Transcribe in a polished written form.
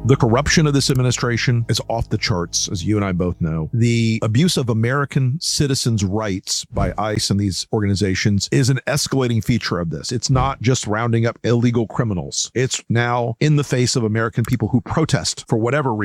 The corruption of this administration is off the charts, as you and I both know. The abuse of American citizens' rights by ICE and these organizations is an escalating feature of this. It's not just rounding up illegal criminals. It's now in the face of American people who protest for whatever reason.